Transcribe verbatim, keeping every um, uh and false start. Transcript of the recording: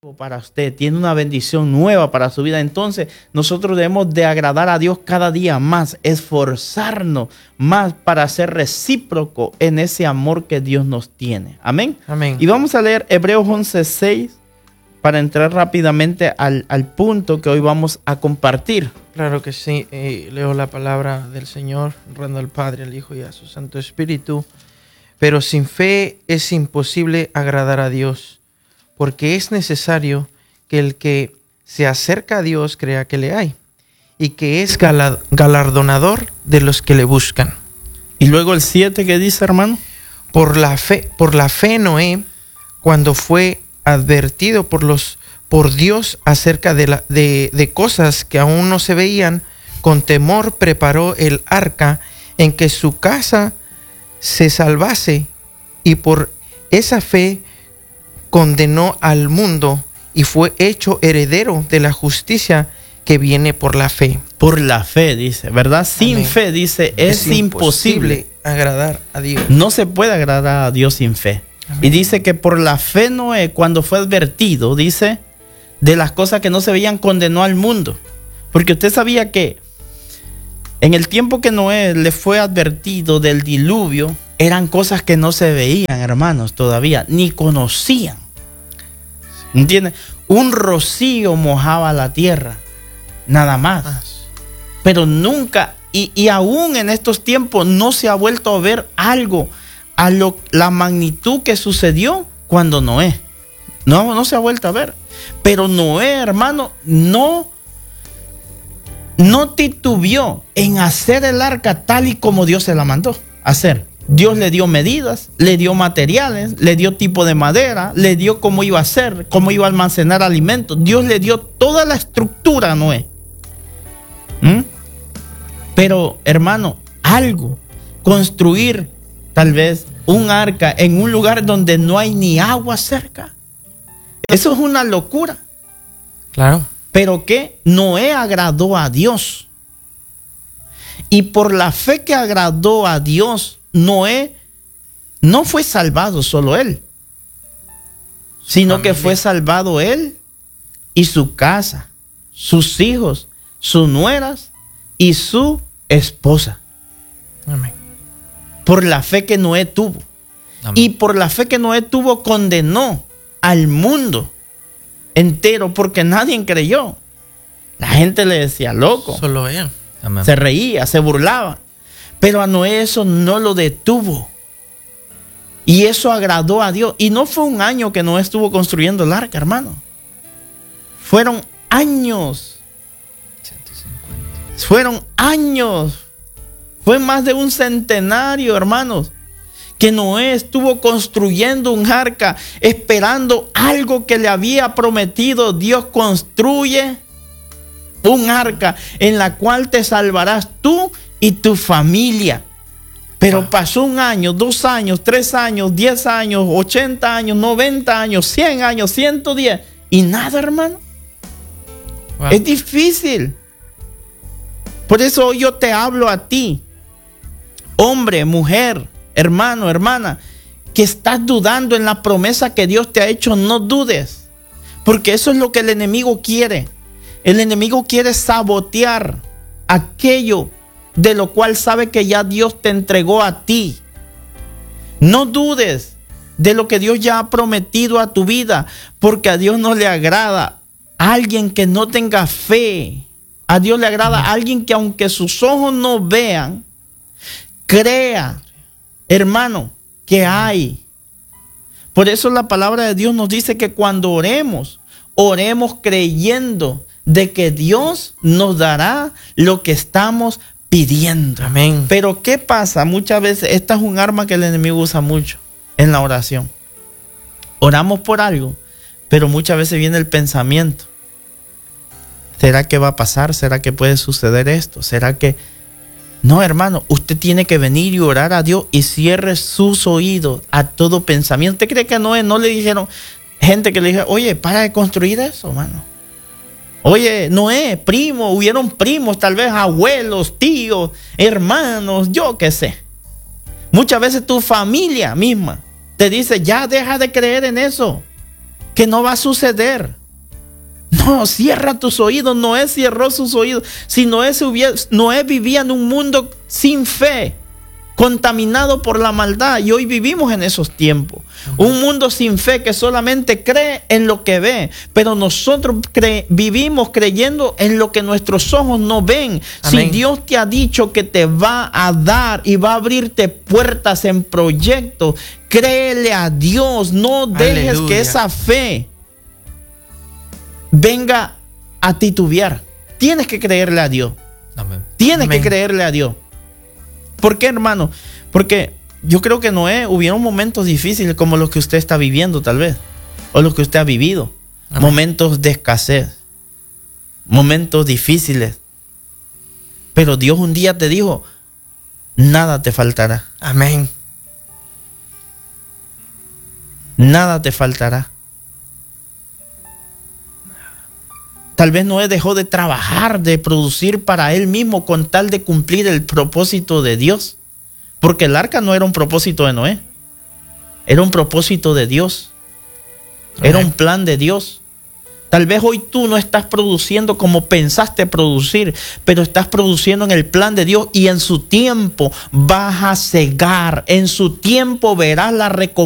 para usted, tiene una bendición nueva para su vida. Entonces nosotros debemos de agradar a Dios cada día más, esforzarnos más para ser recíproco en ese amor que Dios nos tiene. Amén. Amén. Y vamos a leer Hebreos once seis para entrar rápidamente al, al punto que hoy vamos a compartir. Claro que sí. Eh, leo la palabra del Señor, honrando al Padre, al Hijo y a su Santo Espíritu. Pero sin fe es imposible agradar a Dios, porque es necesario que el que se acerca a Dios crea que le hay y que es galardonador de los que le buscan. Y luego el siete, ¿qué dice, hermano? Por la fe, por la fe Noé, cuando fue advertido por los por Dios acerca de, la, de, de cosas que aún no se veían, con temor preparó el arca en que su casa se salvase, y por esa fe condenó al mundo y fue hecho heredero de la justicia que viene por la fe. Por la fe, dice, ¿verdad? Sin Amén. fe, dice, es, es imposible, imposible agradar a Dios. No se puede agradar a Dios sin fe. Amén. Y dice que por la fe Noé, cuando fue advertido, dice, de las cosas que no se veían, condenó al mundo. Porque usted sabía que en el tiempo que Noé le fue advertido del diluvio, eran cosas que no se veían, hermanos, todavía, ni conocían. ¿Entiendes? Un rocío mojaba la tierra, nada más. Pero nunca, y, y aún en estos tiempos, no se ha vuelto a ver algo a lo, la magnitud que sucedió cuando Noé. No, no se ha vuelto a ver. Pero Noé, hermano, no, no titubeó en hacer el arca tal y como Dios se la mandó hacer. Dios le dio medidas, le dio materiales, le dio tipo de madera, le dio cómo iba a hacer, cómo iba a almacenar alimentos. Dios le dio toda la estructura a Noé. ¿Mm? Pero, hermano, algo, construir tal vez un arca en un lugar donde no hay ni agua cerca, eso es una locura. Claro. Pero que Noé agradó a Dios. Y por la fe que agradó a Dios, Noé no fue salvado solo él, sino que fue salvado él y su casa, sus hijos, sus nueras y su esposa. Amén. Por la fe que Noé tuvo. Amén. Y por la fe que Noé tuvo, condenó al mundo entero, porque nadie creyó. La gente le decía loco. Solo él. Amén. Se reía, se burlaba. Pero a Noé eso no lo detuvo. Y eso agradó a Dios. Y no fue un año que Noé estuvo construyendo el arca, hermano. Fueron años. ciento cincuenta. Fueron años. Fue más de un centenario, hermanos, que Noé estuvo construyendo un arca, esperando algo que le había prometido. Dios construye un arca en la cual te salvarás tú y tu familia. Pero wow. Pasó un año, dos años, tres años, diez años, ochenta años, noventa años, cien años, ciento diez y nada, hermano. Wow. Es difícil. Por eso hoy yo te hablo a ti, hombre, mujer, hermano, hermana, que estás dudando en la promesa que Dios te ha hecho. No dudes, porque eso es lo que el enemigo quiere. El enemigo quiere sabotear aquello de lo cual sabe que ya Dios te entregó a ti. No dudes de lo que Dios ya ha prometido a tu vida, porque a Dios no le agrada a alguien que no tenga fe. A Dios le agrada a alguien que, aunque sus ojos no vean, crea, hermano, que hay. Por eso la palabra de Dios nos dice que cuando oremos, oremos creyendo de que Dios nos dará lo que estamos pidiendo. Amén. Pero ¿qué pasa? Muchas veces, esta es un arma que el enemigo usa mucho en la oración. Oramos por algo, pero muchas veces viene el pensamiento. ¿Será que va a pasar? ¿Será que puede suceder esto? ¿Será que...? No, hermano, usted tiene que venir y orar a Dios y cierre sus oídos a todo pensamiento. ¿Usted cree que a Noé no le dijeron gente que le dijeron, oye, para de construir eso, hermano? Oye, Noé, primo, hubieron primos, tal vez abuelos, tíos, hermanos, yo qué sé. Muchas veces tu familia misma te dice, ya deja de creer en eso. que no va a suceder. No, cierra tus oídos. Noé cerró sus oídos. Si Noé, se hubiera, Noé vivía en un mundo sin fe, contaminado por la maldad, y hoy vivimos en esos tiempos. Uh-huh. Un mundo sin fe que solamente cree en lo que ve, pero nosotros cre- vivimos creyendo en lo que nuestros ojos no ven. Amén. Si Dios te ha dicho que te va a dar y va a abrirte puertas en proyectos, créele a Dios. No dejes Aleluya. Que esa fe venga a titubear. Tienes que creerle a Dios. Amén. Tienes Amén. Que creerle a Dios. ¿Por qué, hermano? Porque yo creo que Noé hubieron momentos difíciles como los que usted está viviendo, tal vez, o los que usted ha vivido. Amén. Momentos de escasez, momentos difíciles. Pero Dios un día te dijo, nada te faltará. Amén. Nada te faltará. Tal vez Noé dejó de trabajar, de producir para él mismo con tal de cumplir el propósito de Dios. Porque el arca no era un propósito de Noé. Era un propósito de Dios. Era un plan de Dios. Tal vez hoy tú no estás produciendo como pensaste producir, pero estás produciendo en el plan de Dios, y en su tiempo vas a cegar. En su tiempo verás la recompensa.